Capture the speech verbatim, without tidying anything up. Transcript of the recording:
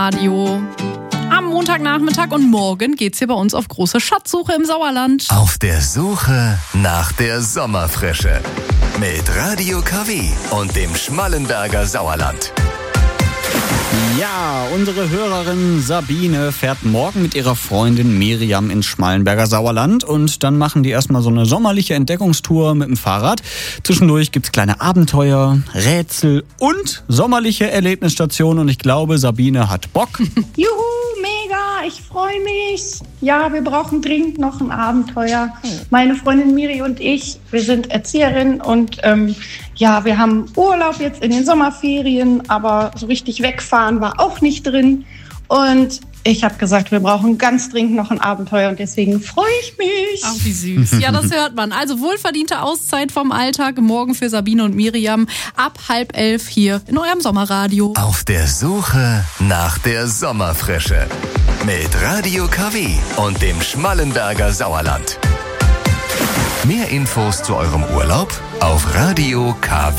Radio. Am Montagnachmittag und morgen geht's hier bei uns auf große Schatzsuche im Sauerland. Auf der Suche nach der Sommerfrische. Mit Radio K W und dem Schmallenberger Sauerland. Ja, unsere Hörerin Sabine fährt morgen mit ihrer Freundin Miriam ins Schmallenberger Sauerland und dann machen die erstmal so eine sommerliche Entdeckungstour mit dem Fahrrad. Zwischendurch gibt's kleine Abenteuer, Rätsel und sommerliche Erlebnisstationen und ich glaube, Sabine hat Bock. Juhu, mega, ich freue mich. Ja, wir brauchen dringend noch ein Abenteuer. Meine Freundin Miri und ich, wir sind Erzieherin und ähm, ja, wir haben Urlaub jetzt in den Sommerferien, aber so richtig wegfahren war auch nicht drin. Und ich habe gesagt, wir brauchen ganz dringend noch ein Abenteuer und deswegen freue ich mich. Ach, wie süß. Ja, das hört man. Also wohlverdiente Auszeit vom Alltag morgen für Sabine und Miriam ab halb elf hier in eurem Sommerradio. Auf der Suche nach der Sommerfrische. Mit Radio K W und dem Schmallenberger Sauerland. Mehr Infos zu eurem Urlaub auf radio k w